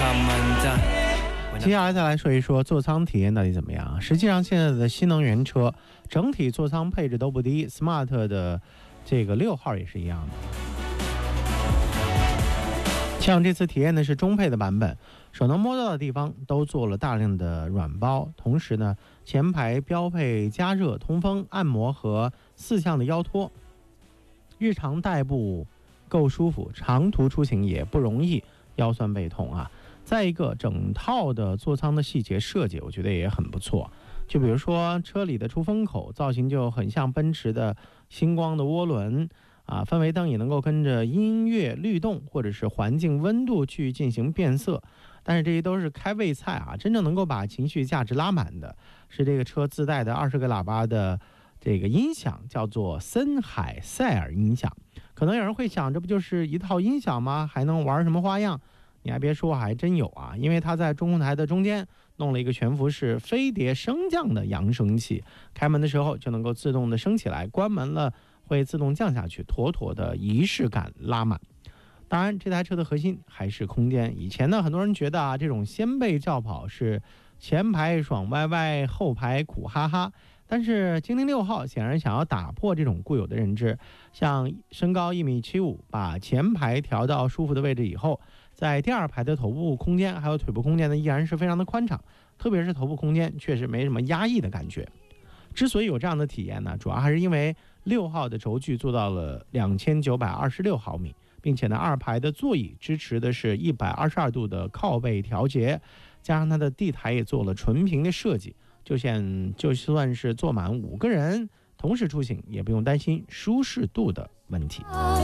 接下来再来说一说座舱体验到底怎么样。实际上现在的新能源车整体座舱配置都不低 ，Smart 的这个6号也是一样的。像这次体验的是中配的版本，手能摸到的地方都做了大量的软包，同时呢，前排标配加热、通风、按摩和4项的腰托，日常代步够舒服，长途出行也不容易腰酸背痛啊。再一个，整套的座舱的细节设计，我觉得也很不错。就比如说车里的出风口造型就很像奔驰的星光的涡轮啊，氛围灯也能够跟着音乐律动或者是环境温度去进行变色。但是这些都是开胃菜啊，真正能够把情绪价值拉满的是这个车自带的20个喇叭的这个音响，叫做森海塞尔音响。可能有人会想，这不就是一套音响吗？还能玩什么花样？你还别说，还真有啊！因为它在中控台的中间弄了一个全幅式飞碟升降的扬声器，开门的时候就能够自动的升起来，关门了会自动降下去，妥妥的仪式感拉满。当然，这台车的核心还是空间。以前呢，很多人觉得啊，这种掀背轿跑是前排爽歪歪，后排苦哈哈。但是精灵6号显然想要打破这种固有的认知，像身高1.75米，把前排调到舒服的位置以后，在第2排的头部空间还有腿部空间呢，依然是非常的宽敞，特别是头部空间确实没什么压抑的感觉。之所以有这样的体验呢，主要还是因为6号的轴距做到了2926毫米，并且呢2排的座椅支持的是122度的靠背调节，加上它的地台也做了纯平的设计，就算是坐满5个人同时出行，也不用担心舒适度的问题。